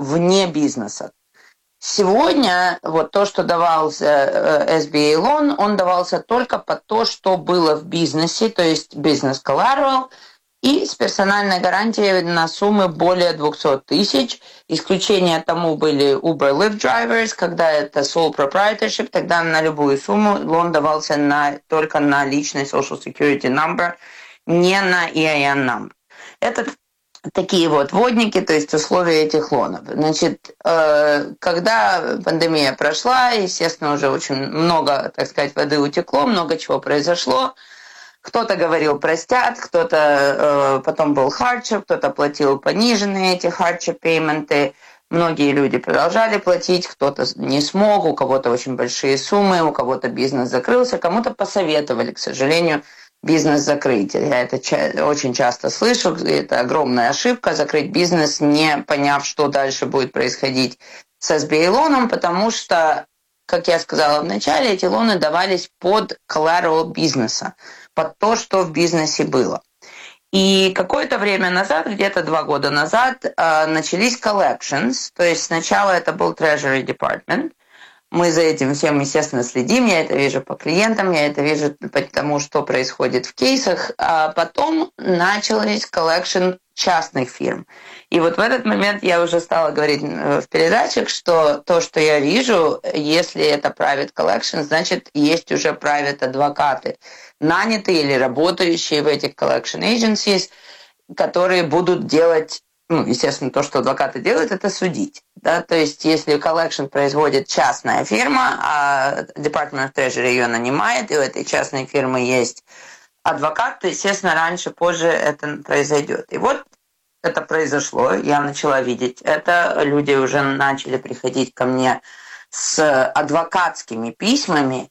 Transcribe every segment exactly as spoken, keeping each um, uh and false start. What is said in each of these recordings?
вне бизнеса. Сегодня вот то, что давался эс би эй loan, он давался только под то, что было в бизнесе, то есть business collateral, и с персональной гарантией на суммы более двести тысяч. Исключения тому были Uber, Lyft drivers, когда это sole proprietorship, тогда на любую сумму лон давался на, только на личный social security number, не на и ай эн number. Это такие вот вводники, то есть условия этих лонов. Значит, когда пандемия прошла, естественно, уже очень много, так сказать, воды утекло, много чего произошло. Кто-то говорил простят, кто-то потом был hardship, кто-то платил пониженные эти hardship payment. Многие люди продолжали платить, кто-то не смог, у кого-то очень большие суммы, у кого-то бизнес закрылся, кому-то посоветовали, к сожалению, бизнес закрыть. Я это очень часто слышу, это огромная ошибка, закрыть бизнес, не поняв, что дальше будет происходить с эс би эй лоном, потому что, как я сказала в начале, эти лоны давались под collateral бизнеса, под то, что в бизнесе было. И какое-то время назад, где-то два года назад, начались collections, то есть сначала это был Treasury Department. Мы за этим всем, естественно, следим, я это вижу по клиентам, я это вижу по тому, что происходит в кейсах. А потом начались коллекшн частных фирм. И вот в этот момент я уже стала говорить в передачах, что то, что я вижу, если это private collection, значит, есть уже private адвокаты, нанятые или работающие в этих collection agencies, которые будут делать, ну, естественно, то, что адвокаты делают, это судить. Да? То есть, если collection производит частная фирма, а Department of Treasury ее нанимает, и у этой частной фирмы есть адвокат, то, естественно, раньше, позже это произойдет. И вот это произошло, я начала видеть это, люди уже начали приходить ко мне с адвокатскими письмами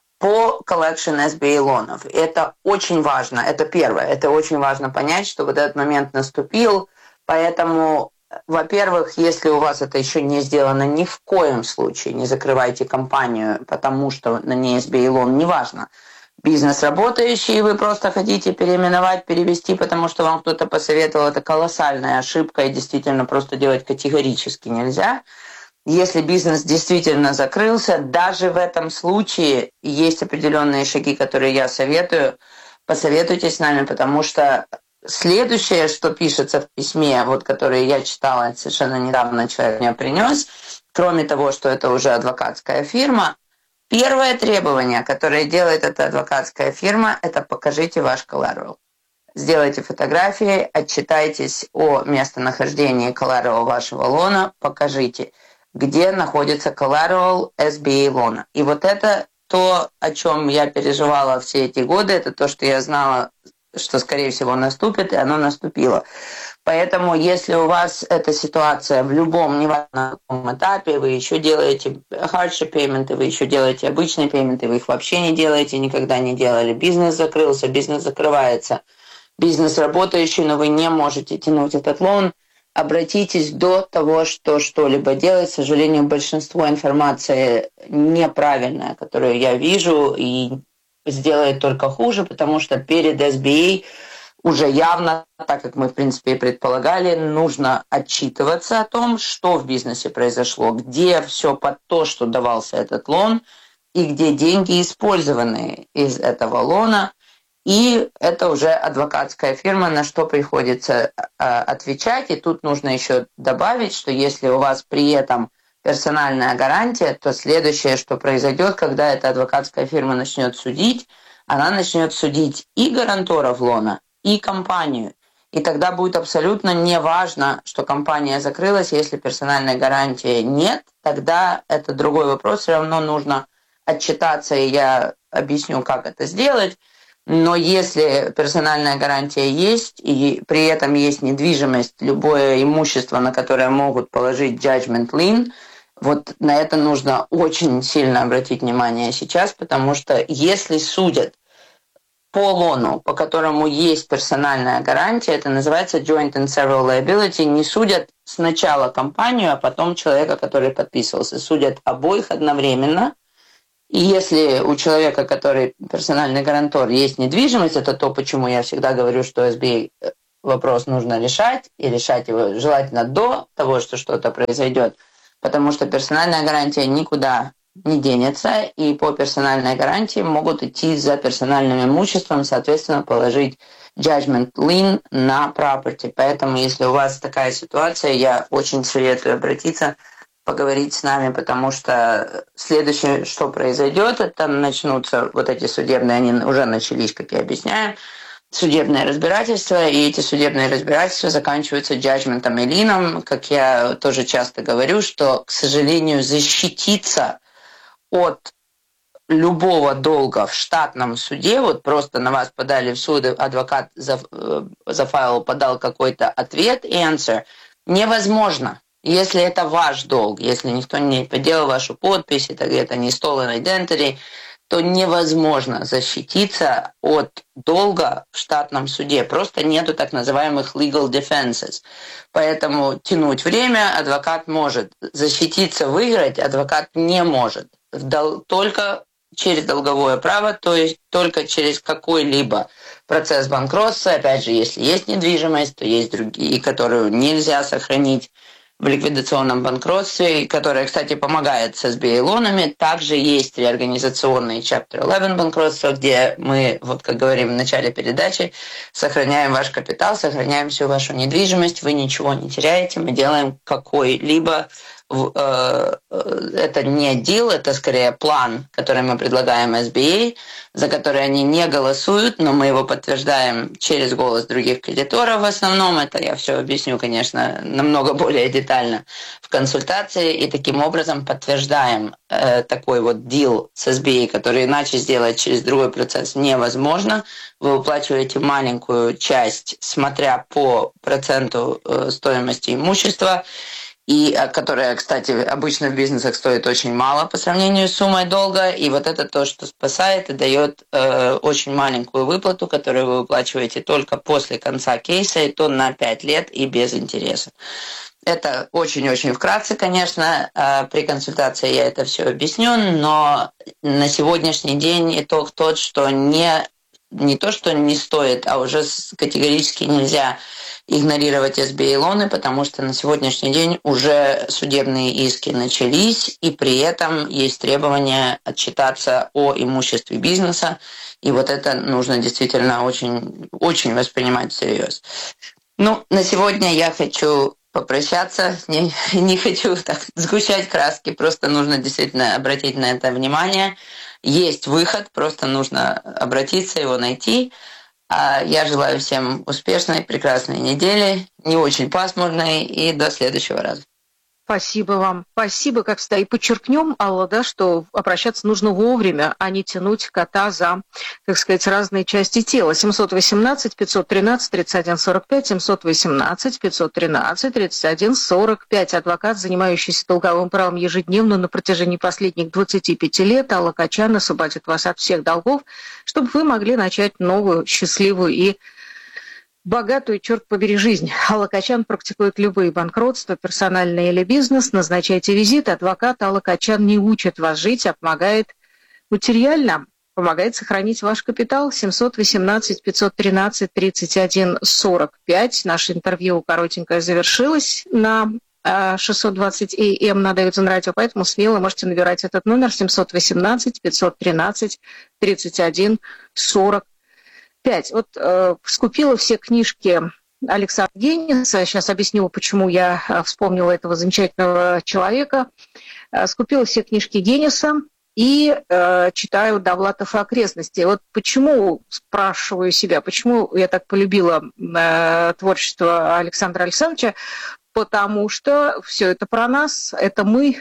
по collection эс би эй лонов. Это очень важно, это первое, это очень важно понять, что вот этот момент наступил. Поэтому, во-первых, если у вас это еще не сделано, ни в коем случае не закрывайте компанию, потому что на ней эс би эй лон, неважно. Бизнес работающий, вы просто хотите переименовать, перевести, потому что вам кто-то посоветовал, это колоссальная ошибка, и действительно просто делать категорически нельзя. Если бизнес действительно закрылся, даже в этом случае есть определенные шаги, которые я советую, посоветуйтесь с нами, потому что следующее, что пишется в письме, вот, которое я читала совершенно недавно, человек мне принес, кроме того, что это уже адвокатская фирма, первое требование, которое делает эта адвокатская фирма, это покажите ваш collateral. Сделайте фотографии, отчитайтесь о местонахождении collateral вашего лона, покажите, где находится collateral эс би эй лона. И вот это то, о чем я переживала все эти годы, это то, что я знала, что, скорее всего, наступит, и оно наступило. Поэтому, если у вас эта ситуация в любом, неважно на каком этапе, вы еще делаете hardship payment, вы еще делаете обычные пейменты, вы их вообще не делаете, никогда не делали, бизнес закрылся, бизнес закрывается, бизнес работающий, но вы не можете тянуть этот лон, обратитесь до того, что что-либо делать. К сожалению, большинство информации неправильная, которую я вижу, и сделает только хуже, потому что перед эс би эй уже явно, так как мы, в принципе, и предполагали, нужно отчитываться о том, что в бизнесе произошло, где все под то, что давался этот лон, и где деньги использованы из этого лона. И это уже адвокатская фирма, на что приходится отвечать. И тут нужно еще добавить, что если у вас при этом персональная гарантия, то следующее, что произойдет, когда эта адвокатская фирма начнет судить, она начнет судить и гаранторов лона, и компанию. И тогда будет абсолютно неважно, что компания закрылась, если персональной гарантии нет, тогда это другой вопрос, все равно нужно отчитаться, и я объясню, как это сделать. Но если персональная гарантия есть, и при этом есть недвижимость, любое имущество, на которое могут положить judgment lien, вот на это нужно очень сильно обратить внимание сейчас, потому что если судят по лону, по которому есть персональная гарантия, это называется joint and several liability, не судят сначала компанию, а потом человека, который подписывался. Судят обоих одновременно. И если у человека, который персональный гарантор, есть недвижимость, это то, почему я всегда говорю, что эс би эй вопрос нужно решать, и решать его желательно до того, что что-то произойдет, потому что персональная гарантия никуда не денется, и по персональной гарантии могут идти за персональным имуществом, соответственно, положить judgment lien на property. Поэтому, если у вас такая ситуация, я очень советую обратиться, поговорить с нами, потому что следующее, что произойдет, это начнутся вот эти судебные, они уже начались, как я объясняю, судебное разбирательство, и эти судебные разбирательства заканчиваются джаджментом и лином. Как я тоже часто говорю, что, к сожалению, защититься от любого долга в штатном суде, вот просто на вас подали в суд, адвокат зафайлил, подал какой-то ответ, answer, невозможно. Если это ваш долг, если никто не поделал вашу подпись, это где-то не stolen identity, то невозможно защититься от долга в штатном суде. Просто нету так называемых legal defenses. Поэтому тянуть время адвокат может. Защититься, выиграть адвокат не может. Только через долговое право, то есть только через какой-либо процесс банкротства. Опять же, если есть недвижимость, то есть другие, которую нельзя сохранить в ликвидационном банкротстве, которая, кстати, помогает с эс би эй-лонами. Также есть реорганизационные Chapter одиннадцать банкротства, где мы, вот как говорим в начале передачи, сохраняем ваш капитал, сохраняем всю вашу недвижимость, вы ничего не теряете, мы делаем какой-либо это не дил, это скорее план, который мы предлагаем эс би эй, за который они не голосуют, но мы его подтверждаем через голос других кредиторов в основном. Это я все объясню, конечно, намного более детально в консультации, и таким образом подтверждаем э, такой вот дил с эс би эй, который иначе сделать через другой процесс невозможно. Вы уплачиваете маленькую часть, смотря по проценту э, стоимости имущества, и которая, кстати, обычно в бизнесах стоит очень мало по сравнению с суммой долга, и вот это то, что спасает и дает э, очень маленькую выплату, которую вы выплачиваете только после конца кейса, и то на пять лет и без интереса. Это очень-очень вкратце, конечно, э, при консультации я это все объясню, но на сегодняшний день итог тот, что не, не то, что не стоит, а уже категорически нельзя игнорировать эс би эй-лоны, потому что на сегодняшний день уже судебные иски начались, и при этом есть требование отчитаться о имуществе бизнеса, и вот это нужно действительно очень, очень воспринимать всерьез. Ну, на сегодня я хочу попрощаться, не, не хочу так сгущать краски, просто нужно действительно обратить на это внимание. Есть выход, просто нужно обратиться, его найти. А я желаю всем успешной, прекрасной недели, не очень пасмурной, и до следующего раза. Спасибо вам. Спасибо, как всегда. И подчеркнем, Алла, да, что обращаться нужно вовремя, а не тянуть кота за, так сказать, разные части тела. семьсот восемнадцать пятьсот тринадцать тридцать один сорок пять, семьсот восемнадцать пятьсот тринадцать тридцать один сорок пять. Адвокат, занимающийся долговым правом ежедневно на протяжении последних двадцати пяти лет, Алла Качан освободит вас от всех долгов, чтобы вы могли начать новую, счастливую и богатую, черт побери, жизнь. Алла Качан практикует любые банкротства, персональные или бизнес. Назначайте визит. Адвокат Алла Качан не учит вас жить, а помогает материально, помогает сохранить ваш капитал. семьсот восемнадцать пятьсот тринадцать тридцать один сорок пять. Наше интервью коротенькое завершилось на шестьсот двадцать эй эм на Дэвидсон радио, поэтому смело можете набирать этот номер семьсот восемнадцать пятьсот тринадцать тридцать один сорок пять. Вот э, скупила все книжки Александра Генниса. Сейчас объясню, почему я вспомнила этого замечательного человека. Э, скупила все книжки Генниса и э, читаю «Довлатов и окрестности». Вот почему, спрашиваю себя, почему я так полюбила э, творчество Александра Александровича? Потому что все это про нас, это мы,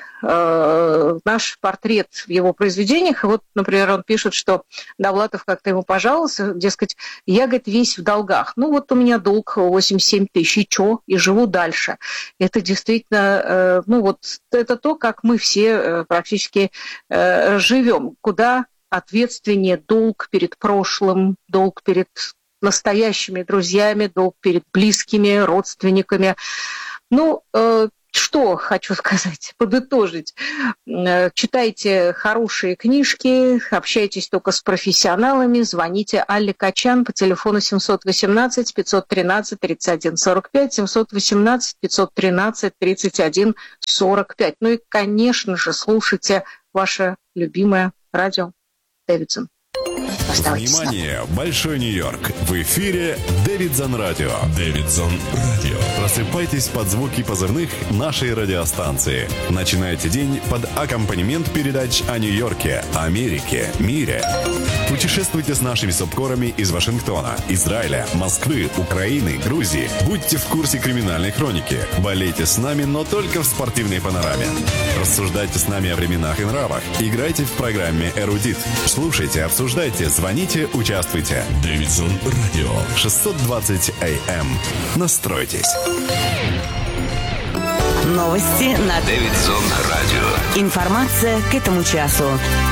э, наш портрет в его произведениях. И вот, например, он пишет, что Довлатов как-то ему пожаловался, дескать, я, говорит, весь в долгах. Ну вот у меня долг восемьдесят семь тысяч, и чё? И живу дальше. Это действительно, э, ну вот, это то, как мы все э, практически э, живем. Куда ответственнее долг перед прошлым, долг перед настоящими друзьями, долг перед близкими, родственниками. Ну, Что хочу сказать, подытожить. Читайте хорошие книжки, общайтесь только с профессионалами, звоните Алле Качан по телефону семь один восемь пять один три тридцать один сорок пять, семь один восемь пять один три тридцать один сорок пять. Ну и, конечно же, слушайте ваше любимое радио Дэвидсон. Внимание, Большой Нью-Йорк. В эфире Дэвидсон Радио. Дэвидсон Радио. Просыпайтесь под звуки позывных нашей радиостанции. Начинайте день под аккомпанемент передач о Нью-Йорке, Америке, мире. Путешествуйте с нашими субкорами из Вашингтона, Израиля, Москвы, Украины, Грузии. Будьте в курсе криминальной хроники. Болейте с нами, но только в спортивной панораме. Рассуждайте с нами о временах и нравах. Играйте в программе «Эрудит». Слушайте, обсуждайте, звоните, участвуйте. Дэвидсон Радио. шестьсот двадцать эй эм. Настройтесь. Новости на Дэвидсон Радио. Информация к этому часу.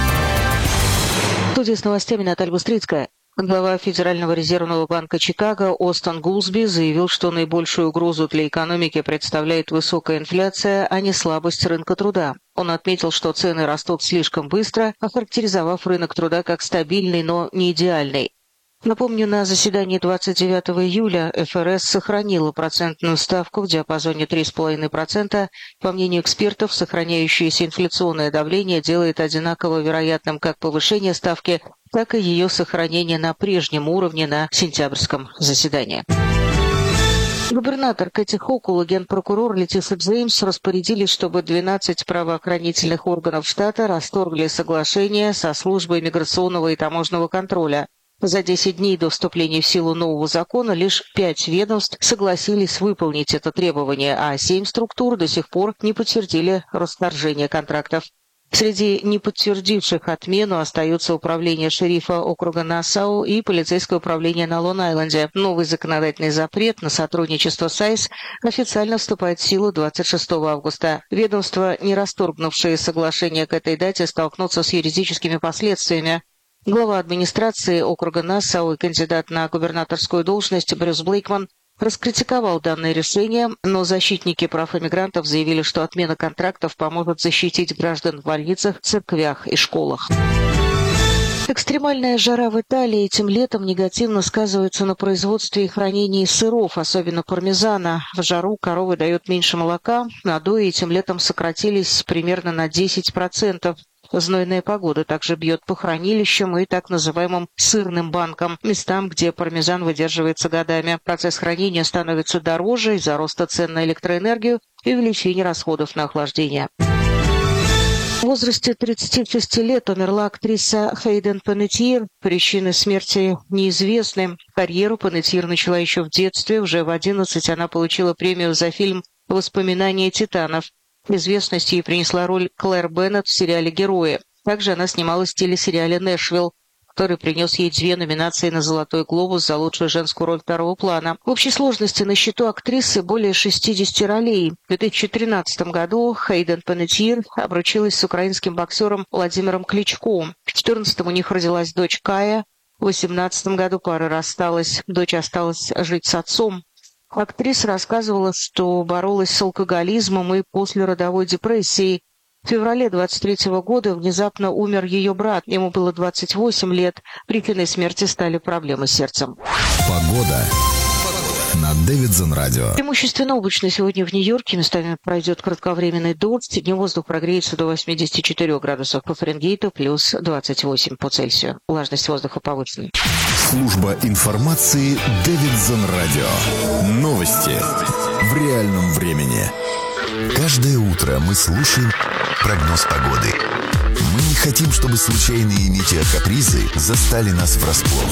В студии с новостями Наталья Бустрицкая. Глава Федерального резервного банка Чикаго Остон Гулсби заявил, что наибольшую угрозу для экономики представляет высокая инфляция, а не слабость рынка труда. Он отметил, что цены растут слишком быстро, охарактеризовав рынок труда как стабильный, но не идеальный. Напомню, на заседании двадцать девятого июля эф эр эс сохранила процентную ставку в диапазоне три целых пять десятых процента. По мнению экспертов, сохраняющееся инфляционное давление делает одинаково вероятным как повышение ставки, так и ее сохранение на прежнем уровне на сентябрьском заседании. Губернатор Кэти Хокул и генпрокурор Летиса Джеймс распорядились, чтобы двенадцать правоохранительных органов штата расторгли соглашение со службой миграционного и таможенного контроля. За десять дней до вступления в силу нового закона лишь пять ведомств согласились выполнить это требование, а семь структур до сих пор не подтвердили расторжение контрактов. Среди не подтвердивших отмену остаются управление шерифа округа Нассау и полицейское управление на Лонг-Айленде. Новый законодательный запрет на сотрудничество с айс официально вступает в силу двадцать шестого августа. Ведомства, не расторгнувшие соглашение к этой дате, столкнутся с юридическими последствиями. Глава администрации округа Нассау и кандидат на губернаторскую должность Брюс Блейкман раскритиковал данное решение, но защитники прав иммигрантов заявили, что отмена контрактов поможет защитить граждан в больницах, церквях и школах. Экстремальная жара в Италии этим летом негативно сказывается на производстве и хранении сыров, особенно пармезана. В жару коровы дают меньше молока, надои этим летом сократились примерно на десять процентов. Знойная погода также бьет по хранилищам и так называемым сырным банкам, местам, где пармезан выдерживается годами. Процесс хранения становится дороже из-за роста цен на электроэнергию и увеличения расходов на охлаждение. В возрасте тридцати шести лет умерла актриса Хейден Панеттиер. Причины смерти неизвестны. Карьеру Панеттиер начала еще в детстве. Уже в одиннадцать она получила премию за фильм «Воспоминания титанов». Известность ей принесла роль Клэр Беннет в сериале «Герои». Также она снималась в телесериале «Нэшвилл», который принес ей две номинации на «Золотой глобус» за лучшую женскую роль второго плана. В общей сложности на счету актрисы более шестидесяти ролей. В две тысячи тринадцатом году Хейден Панеттиер обручилась с украинским боксером Владимиром Кличко. В две тысячи четырнадцатом у них родилась дочь Кая. В две тысячи восемнадцатом году пара рассталась. Дочь осталась жить с отцом. Актриса рассказывала, что боролась с алкоголизмом и послеродовой депрессией. В феврале двадцать третьего года внезапно умер ее брат. Ему было двадцать восемь лет. Причиной смерти стали проблемы с сердцем. Погода на Дэвидсон Радио. Преимущественно облачно сегодня в Нью-Йорке. Местами пройдет кратковременный дождь. Днем воздух прогреется до восьмидесяти четырёх градусов по Фаренгейту, плюс двадцать восемь по Цельсию. Влажность воздуха повышенная. Служба информации Дэвидсон Радио. Новости в реальном времени. Каждое утро мы слушаем прогноз погоды. Мы не хотим, чтобы случайные метеокапризы застали нас врасплох.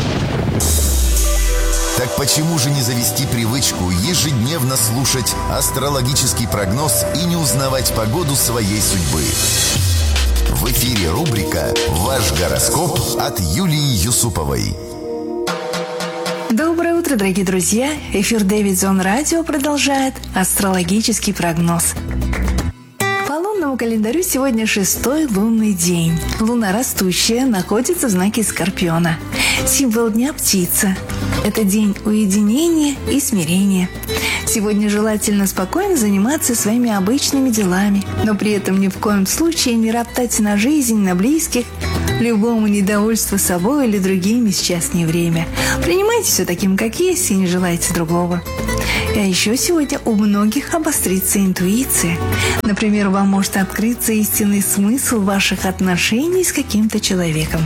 Так почему же не завести привычку ежедневно слушать астрологический прогноз и не узнавать погоду своей судьбы? В эфире рубрика «Ваш гороскоп» от Юлии Юсуповой. Доброе утро, дорогие друзья! Эфир Дэвидсон Радио продолжает астрологический прогноз. По лунному календарю сегодня шестой лунный день. Луна растущая находится в знаке Скорпиона. Символ дня – птица. Это день уединения и смирения. Сегодня желательно спокойно заниматься своими обычными делами, но при этом ни в коем случае не роптать на жизнь, на близких, любому недовольству собой или другими сейчас не время. Принимайте все таким, как есть, и не желайте другого. А еще сегодня у многих обострится интуиция. Например, вам может открыться истинный смысл ваших отношений с каким-то человеком.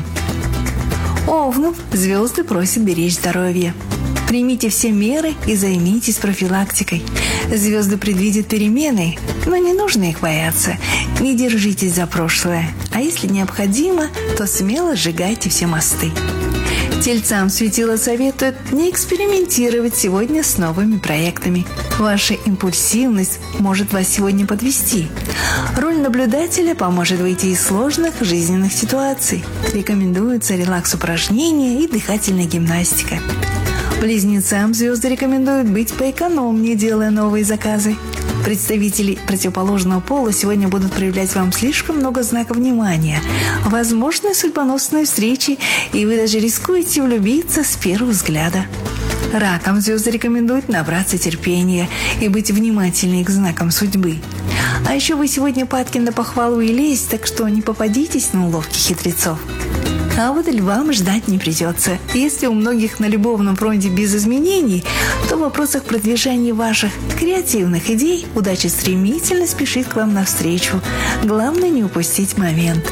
Овнов звезды просят беречь здоровье. Примите все меры и займитесь профилактикой. Звезды предвидят перемены, но не нужно их бояться. Не держитесь за прошлое. А если необходимо, то смело сжигайте все мосты. Тельцам светило советует не экспериментировать сегодня с новыми проектами. Ваша импульсивность может вас сегодня подвести. Роль наблюдателя поможет выйти из сложных жизненных ситуаций. Рекомендуются релакс-упражнения и дыхательная гимнастика. Близнецам звезды рекомендуют быть поэкономнее, делая новые заказы. Представители противоположного пола сегодня будут проявлять вам слишком много знаков внимания. Возможны судьбоносные встречи, и вы даже рискуете влюбиться с первого взгляда. Ракам звезды рекомендуют набраться терпения и быть внимательнее к знакам судьбы. А еще вы сегодня падки на похвалу и лесть, так что не попадитесь на уловки хитрецов. А вот львам ждать не придется. Если у многих на любовном фронте без изменений, то в вопросах продвижения ваших креативных идей удача стремительно спешит к вам навстречу. Главное не упустить момент.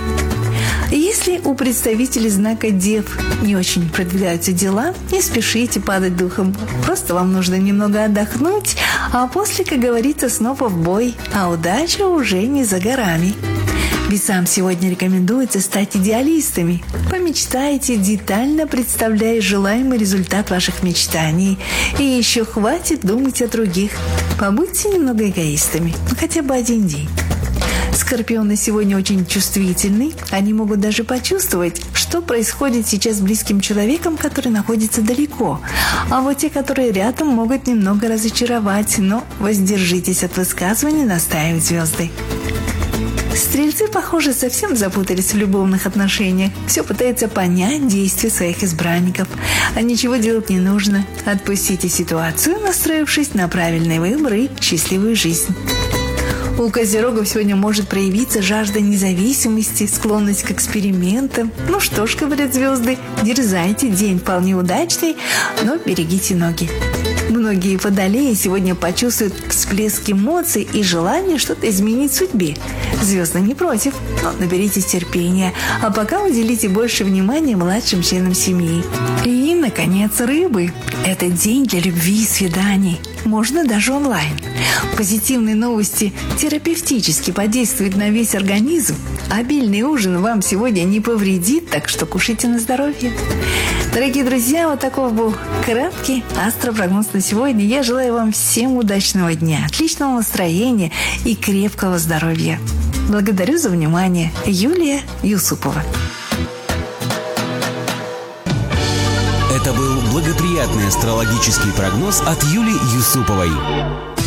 Если у представителей знака Дев не очень продвигаются дела, не спешите падать духом. Просто вам нужно немного отдохнуть, а после, как говорится, снова в бой. А удача уже не за горами. Весам сегодня рекомендуется стать идеалистами. Помечтайте, детально представляя желаемый результат ваших мечтаний. И еще хватит думать о других. Побудьте немного эгоистами, хотя бы один день. Скорпионы сегодня очень чувствительны. Они могут даже почувствовать, что происходит сейчас с близким человеком, который находится далеко. А вот те, которые рядом, могут немного разочаровать, но воздержитесь от высказываний, настаивают звезды. Стрельцы, похоже, совсем запутались в любовных отношениях. Все пытаются понять действия своих избранников. А ничего делать не нужно. Отпустите ситуацию, настроившись на правильный выбор и счастливую жизнь. У козерогов сегодня может проявиться жажда независимости, склонность к экспериментам. Ну что ж, говорят звезды, дерзайте, день вполне удачный, но берегите ноги. Многие водолеи сегодня почувствуют всплеск эмоций и желание что-то изменить в судьбе. Звезды не против, но наберитесь терпения, а пока уделите больше внимания младшим членам семьи. И, наконец, рыбы. Это день для любви и свиданий. Можно даже онлайн. Позитивные новости терапевтически подействуют на весь организм. Обильный ужин вам сегодня не повредит, так что кушайте на здоровье. Дорогие друзья, вот таков был краткий астропрогноз на сегодня. Я желаю вам всем удачного дня, отличного настроения и крепкого здоровья. Благодарю за внимание. Юлия Юсупова. Это был благоприятный астрологический прогноз от Юлии Юсуповой.